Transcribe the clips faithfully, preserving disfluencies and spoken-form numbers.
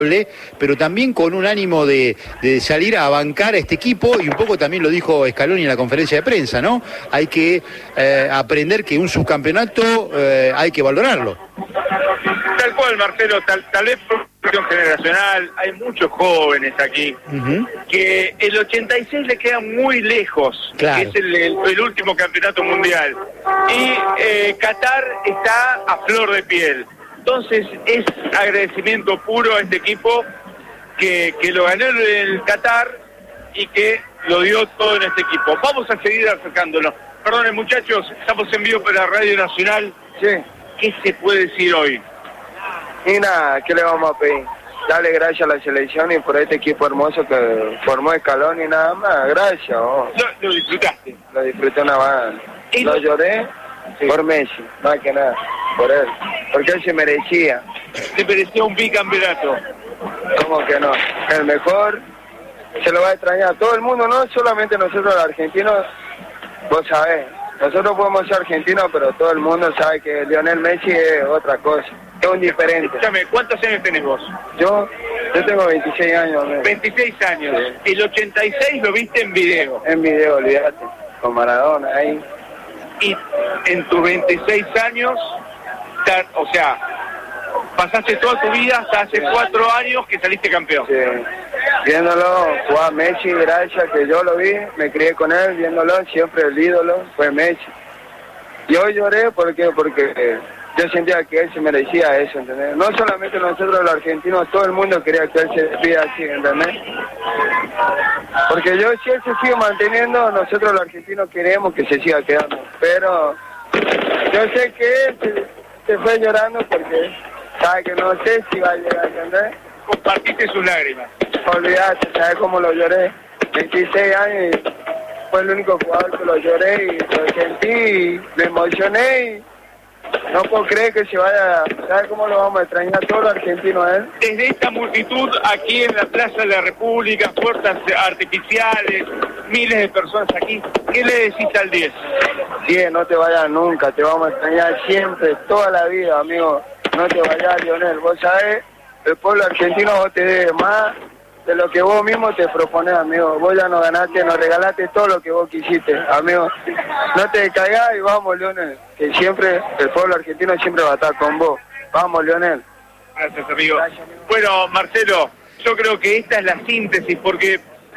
pero también con un ánimo de, de salir a bancar a este equipo, y un poco también lo dijo Scaloni en la conferencia de prensa, ¿no? Hay que eh, aprender que un subcampeonato eh, hay que valorarlo. Tal cual, Marcelo, tal, tal vez por cuestión generacional, hay muchos jóvenes aquí, uh-huh. que el ochenta y seis le queda muy lejos, claro. que es el, el, el último campeonato mundial, y eh, Qatar está a flor de piel. Entonces es agradecimiento puro a este equipo que, que lo ganó en el Qatar y que lo dio todo en este equipo. Vamos a seguir acercándonos. Perdonen muchachos, estamos en vivo para Radio Nacional. Sí. ¿Qué se puede decir hoy? Y nada, ¿qué le vamos a pedir? Darle gracias a la selección y por este equipo hermoso que formó Scaloni y nada más. Gracias. Oh. Lo, lo disfrutaste. Lo disfruté una banda. Lo... lo lloré sí. por Messi, más que nada. Por él, porque él se merecía. Se merecía un bicampeonato. ¿Cómo que no? El mejor, se lo va a extrañar todo el mundo, no solamente nosotros los argentinos, vos sabés, nosotros podemos ser argentinos, pero todo el mundo sabe que Lionel Messi es otra cosa, es un diferente. Escúchame, ¿cuántos años tenés vos? Yo, yo tengo veintiséis años. ¿no? veintiséis años, sí. El ochenta y seis lo viste en video. En video, olvídate, con Maradona ahí. Y en tus veintiséis años... O sea, pasaste toda tu vida hasta hace cuatro años que saliste campeón. Sí, viéndolo, jugar Messi, gracias que yo lo vi, me crié con él, viéndolo, siempre el ídolo fue Messi. Y hoy lloré porque, porque yo sentía que él se merecía eso, ¿entendés? No solamente nosotros los argentinos, todo el mundo quería que él se despida así, ¿entendés? Porque yo, si él se sigue manteniendo, nosotros los argentinos queremos que se siga quedando. Pero yo sé que él se, se fue llorando porque sabe que no sé si va a llegar, ¿entendés? Compartiste sus lágrimas. Olvídate, ¿sabes cómo lo lloré? veintiséis años y fue el único jugador que lo lloré y lo sentí y me emocioné y no puedo creer que se vaya. ¿Sabes cómo lo vamos a extrañar todos los argentinos a él? Desde esta multitud aquí en la Plaza de la República, fuerzas artificiales, miles de personas aquí, ¿qué le decís al diez? diez, no te vayas nunca, te vamos a extrañar siempre, toda la vida, amigo. No te vayas, Lionel. Vos sabés, el pueblo argentino vos te debe más de lo que vos mismo te propones, amigo. Vos ya nos ganaste, nos regalaste todo lo que vos quisiste, amigo. No te caigas y vamos, Lionel, que siempre, el pueblo argentino siempre va a estar con vos. Vamos, Lionel. Gracias, amigo. Gracias, amigo. Bueno, Marcelo, yo creo que esta es la síntesis, porque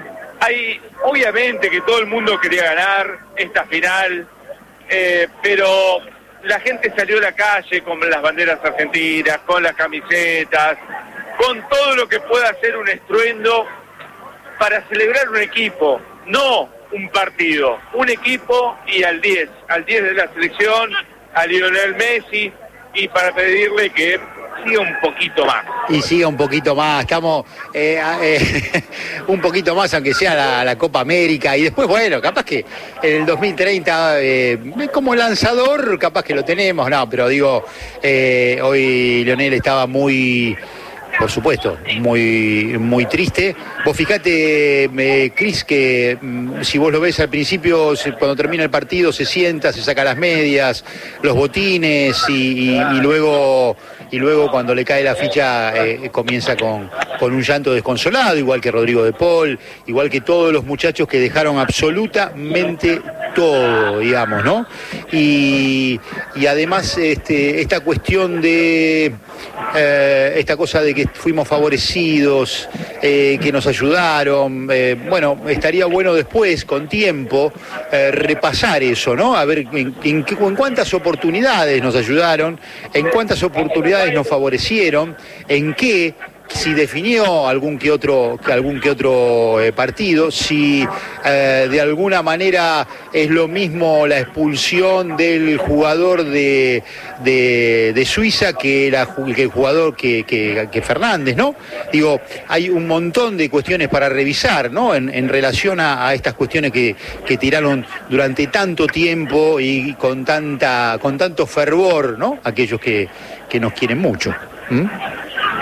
hay, obviamente que todo el mundo quería ganar esta final, eh, pero la gente salió a la calle con las banderas argentinas, con las camisetas, con todo lo que pueda hacer un estruendo para celebrar un equipo, no un partido, un equipo y al diez, al diez de la selección, a Lionel Messi, y para pedirle que siga un poquito más. Y siga un poquito más, estamos eh, eh, un poquito más, aunque sea la, la Copa América, y después, bueno, capaz que en el dos mil treinta, eh, como lanzador, capaz que lo tenemos, no, pero digo, eh, hoy Lionel estaba muy... Por supuesto, muy muy triste. Vos fijate, eh, Cris, que mm, si vos lo ves al principio, se, cuando termina el partido se sienta, se saca las medias, los botines y, y, y luego y luego cuando le cae la ficha eh, comienza con, con un llanto desconsolado, igual que Rodrigo de Paul, igual que todos los muchachos que dejaron absolutamente todo, digamos, ¿no? Y, y además este, esta cuestión de... Eh, esta cosa de que fuimos favorecidos, eh, que nos ayudaron, eh, bueno, estaría bueno después, con tiempo, eh, repasar eso, ¿no? A ver en, en, en cuántas oportunidades nos ayudaron, en cuántas oportunidades nos favorecieron, en qué, si definió algún que otro, algún que otro eh, partido, si eh, de alguna manera es lo mismo la expulsión del jugador de, de, de Suiza que, la, que el jugador que, que, que Fernández, ¿no? Digo, hay un montón de cuestiones para revisar, ¿no? En, en relación a, a estas cuestiones que, que tiraron durante tanto tiempo y con tanta, con tanto fervor, ¿no? Aquellos que, que nos quieren mucho. ¿Mm? Eh,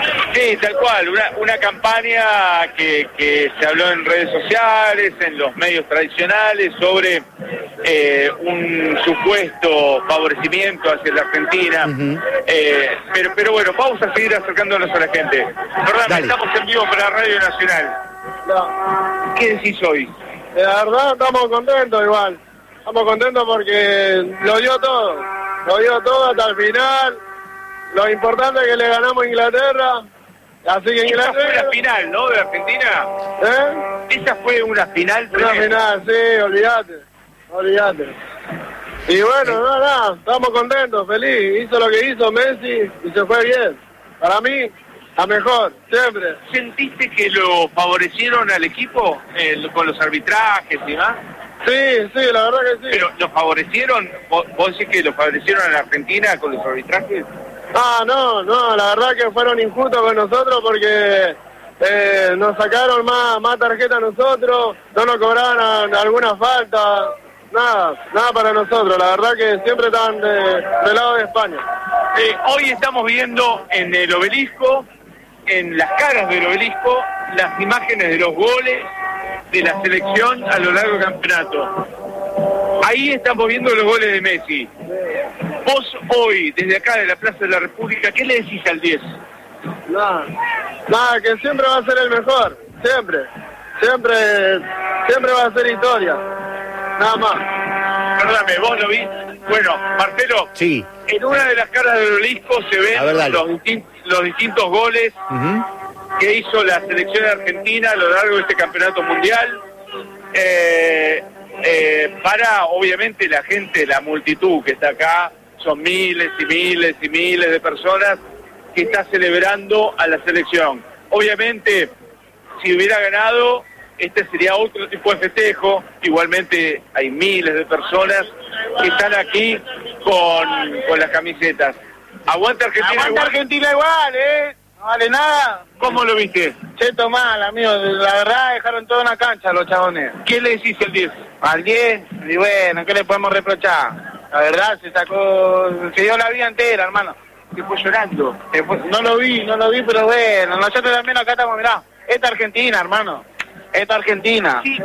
Sí, tal cual, una, una campaña que, que se habló en redes sociales, en los medios tradicionales, sobre eh, un supuesto favorecimiento hacia la Argentina. Uh-huh. eh, pero, pero bueno, vamos a seguir acercándonos a la gente. Perdón, estamos en vivo para Radio Nacional. No. ¿Qué decís hoy? La verdad estamos contentos igual. Estamos contentos porque lo dio todo. Lo dio todo hasta el final. Lo importante es que le ganamos a Inglaterra. Así que Inglaterra... Esa fue la final, ¿no? De Argentina. ¿Eh? Esa fue una final. Una final, sí, olvídate. Olvídate. Y bueno, no, nada, estamos contentos, feliz. Hizo lo que hizo Messi y se fue bien. Para mí, a mejor, siempre. ¿Sentiste que lo favorecieron al equipo eh, con los arbitrajes y demás? Sí, sí, la verdad que sí. ¿Pero lo favorecieron? ¿Vos, vos decís que lo favorecieron a la Argentina con los arbitrajes? Ah, no, no, la verdad que fueron injustos con nosotros porque eh, nos sacaron más, más tarjeta a nosotros, no nos cobraban a, a alguna falta, nada, nada para nosotros, la verdad que siempre estaban de, del lado de España. Eh, hoy estamos viendo en el obelisco, en las caras del obelisco, las imágenes de los goles de la selección a lo largo del campeonato. Ahí estamos viendo los goles de Messi. Vos hoy, desde acá de la Plaza de la República, ¿qué le decís al diez? Nada, nada, que siempre va a ser el mejor, siempre, siempre, siempre va a ser historia, nada más. Perdóname, ¿vos lo viste? Bueno, Marcelo, sí. En una de las caras del obelisco se ven ver, los, distin los distintos goles uh-huh. que hizo la selección argentina a lo largo de este campeonato mundial. Eh, eh, para, obviamente, la gente, la multitud que está acá, son miles y miles y miles de personas que está celebrando a la selección. Obviamente, si hubiera ganado, este sería otro tipo de festejo. Igualmente hay miles de personas que están aquí con, con las camisetas. Aguanta Argentina Aguanta igual. Argentina igual, ¿eh? No vale nada. ¿Cómo lo viste? Cheto mal, amigo. La verdad dejaron toda una cancha los chabones. ¿Qué le decís al diez? Al diez, y bueno, ¿qué le podemos reprochar? La verdad, se sacó, se dio la vida entera, hermano. Se fue llorando. Se fue, no lo vi, no lo vi, pero bueno, nosotros también acá estamos, mirá, esta Argentina, hermano, esta Argentina. Sí.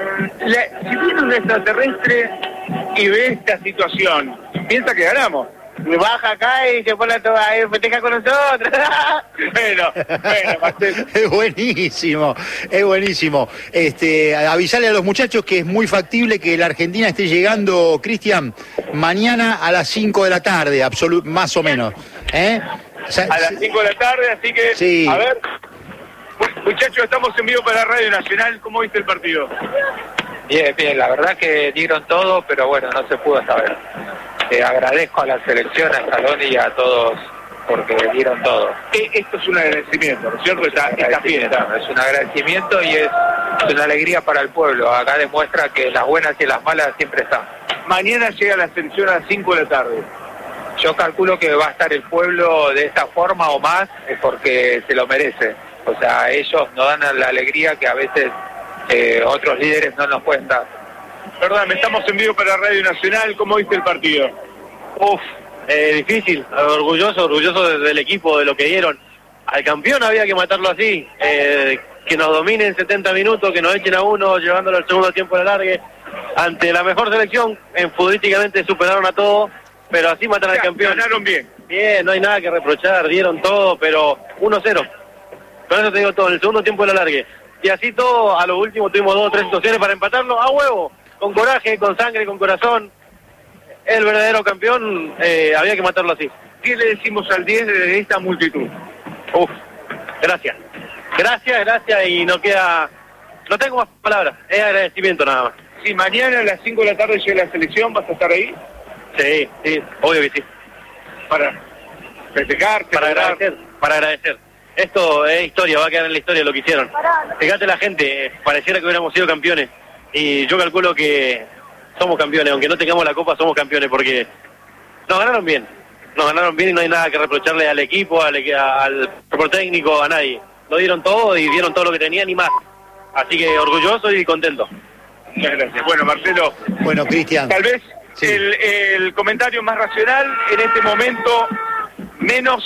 La, si viene un extraterrestre y ve esta situación, piensa que ganamos. Me baja acá y se pone toda ahí, festeja con nosotros. Bueno, bueno, Marcelo. Es buenísimo, es buenísimo. Este, avisarle a los muchachos que es muy factible que la Argentina esté llegando, Cristian, mañana a las cinco de la tarde, absolut más o menos. ¿Eh? A las cinco de la tarde, así que, sí. A ver, muchachos, estamos en vivo para Radio Nacional. ¿Cómo viste el partido? Bien, bien, la verdad que dieron todo, pero bueno, no se pudo saber. Eh, agradezco a la selección, a Scaloni y a todos porque dieron todo. Eh, esto es un agradecimiento, ¿no es cierto? Esta, esta fiesta. Es un agradecimiento y es, es una alegría para el pueblo. Acá demuestra que las buenas y las malas siempre están. Mañana llega la selección a las cinco de la tarde. Yo calculo que va a estar el pueblo de esta forma o más, es porque se lo merece. O sea, ellos nos dan la alegría que a veces eh, otros líderes no nos pueden dar. Perdón, estamos en vivo para Radio Nacional. ¿Cómo viste el partido? Uf, eh, difícil, orgulloso, orgulloso del equipo, de lo que dieron. Al campeón había que matarlo así, eh, que nos dominen setenta minutos, que nos echen a uno, llevándolo al segundo tiempo de alargue. Ante la mejor selección, en futbolísticamente superaron a todos, pero así matan al campeón. Ganaron bien. Bien, no hay nada que reprochar, dieron todo, pero uno cero. Con eso te digo todo, en el segundo tiempo de alargue. Y así todo, a lo último tuvimos dos o tres situaciones para empatarlo a huevo. Con coraje, con sangre, con corazón. El verdadero campeón, eh, había que matarlo así. ¿Qué le decimos al diez de esta multitud? Uf, gracias. Gracias, gracias, y no queda... No tengo más palabras, es agradecimiento nada más. Si mañana a las cinco de la tarde llega la selección, ¿vas a estar ahí? Sí, sí, obvio que sí. Para festejar, para agradecer, para agradecer. Esto es historia, va a quedar en la historia lo que hicieron. Fíjate la gente, pareciera que hubiéramos sido campeones. Y yo calculo que somos campeones, aunque no tengamos la copa, somos campeones, porque nos ganaron bien. Nos ganaron bien y no hay nada que reprocharle al equipo, al, al cuerpo técnico, a nadie. Lo dieron todo y dieron todo lo que tenían y más. Así que orgulloso y contento. Muchas gracias. Bueno, Marcelo. Bueno, Cristian. Tal vez sí. el, el comentario más racional en este momento, menos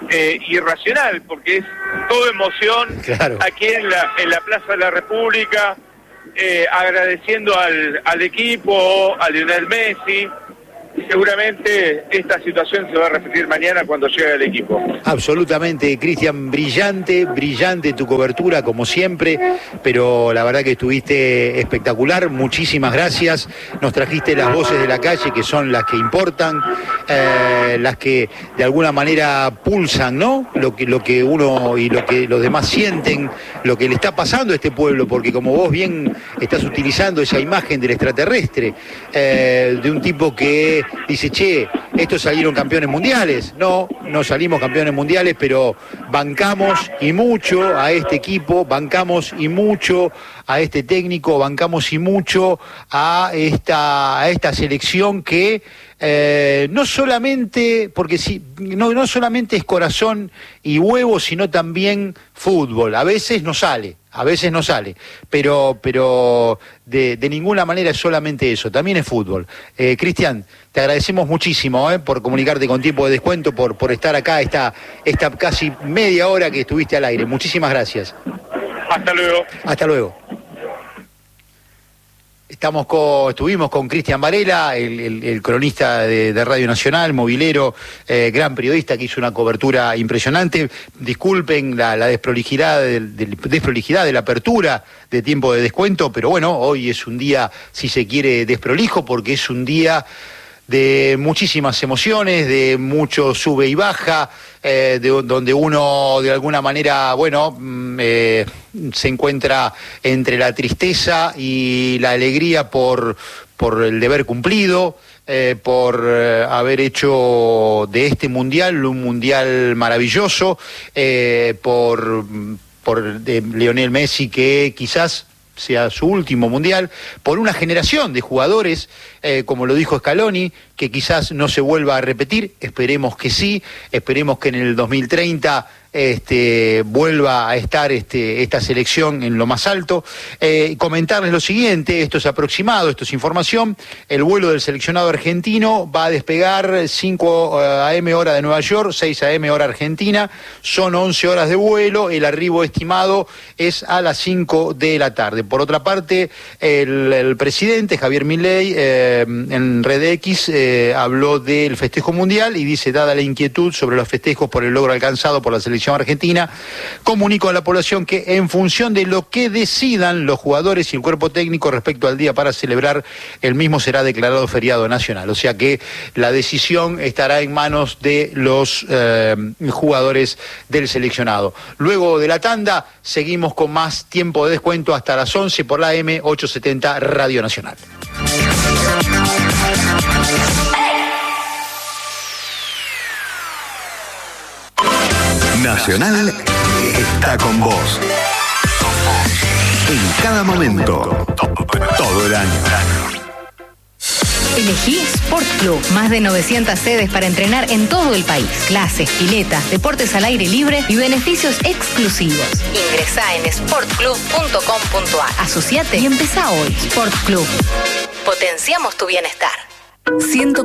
eh, irracional, porque es todo emoción, claro, aquí en la, en la Plaza de la República, eh, agradeciendo al, al equipo, a Lionel Messi. Seguramente esta situación se va a repetir mañana cuando llegue el equipo. Absolutamente, Cristian, brillante, brillante tu cobertura como siempre, pero la verdad que estuviste espectacular, muchísimas gracias, nos trajiste las voces de la calle que son las que importan, eh, las que de alguna manera pulsan, ¿no? Lo que, lo que uno y lo que los demás sienten, lo que le está pasando a este pueblo, porque como vos bien estás utilizando esa imagen del extraterrestre, eh, de un tipo que dice, che, estos salieron campeones mundiales. No, no salimos campeones mundiales, pero bancamos y mucho a este equipo, bancamos y mucho a este técnico, bancamos y mucho a esta, a esta selección que eh, no solamente, porque sí, no, no solamente es corazón y huevo, sino también fútbol. A veces no sale. A veces no sale, pero pero de, de ninguna manera es solamente eso, también es fútbol. Eh, Cristian, te agradecemos muchísimo eh, por comunicarte con tiempo de descuento, por, por estar acá esta, esta casi media hora que estuviste al aire. Muchísimas gracias. Hasta luego. Hasta luego. Estamos con, estuvimos con Cristian Varela, el, el, el cronista de, de Radio Nacional, movilero, eh, gran periodista que hizo una cobertura impresionante. Disculpen la, la desprolijidad, del, del, desprolijidad de la apertura de tiempo de descuento, pero bueno, hoy es un día, si se quiere, desprolijo, porque es un día de muchísimas emociones, de mucho sube y baja, eh, de, donde uno de alguna manera, bueno, eh, se encuentra entre la tristeza y la alegría por, por el deber cumplido, eh, por eh, haber hecho de este mundial un mundial maravilloso, eh, por, por de Lionel Messi, que quizás sea su último mundial, por una generación de jugadores, eh, como lo dijo Scaloni, que quizás no se vuelva a repetir, esperemos que sí, esperemos que en el dos mil treinta este, vuelva a estar este, esta selección en lo más alto. Eh, comentarles lo siguiente, esto es aproximado, esto es información, el vuelo del seleccionado argentino va a despegar cinco a eme hora de Nueva York, seis a eme hora argentina, son once horas de vuelo, el arribo estimado es a las cinco de la tarde. Por otra parte, el, el presidente Javier Milei eh, en Red X eh, habló del festejo mundial y dice, dada la inquietud sobre los festejos por el logro alcanzado por la selección argentina, comunicó a la población que en función de lo que decidan los jugadores y el cuerpo técnico respecto al día para celebrar, el mismo será declarado feriado nacional. O sea que la decisión estará en manos de los eh, jugadores del seleccionado. Luego de la tanda, seguimos con más tiempo de descuento hasta las once por la A M ochocientos setenta Radio Nacional. Nacional está con vos. En cada momento, todo el año. Elegí Sport Club, más de novecientas sedes para entrenar en todo el país. Clases, piletas, deportes al aire libre y beneficios exclusivos. Ingresá en sport club punto com punto a r. Asociate y empezá hoy. Sport Club. Potenciamos tu bienestar. ciento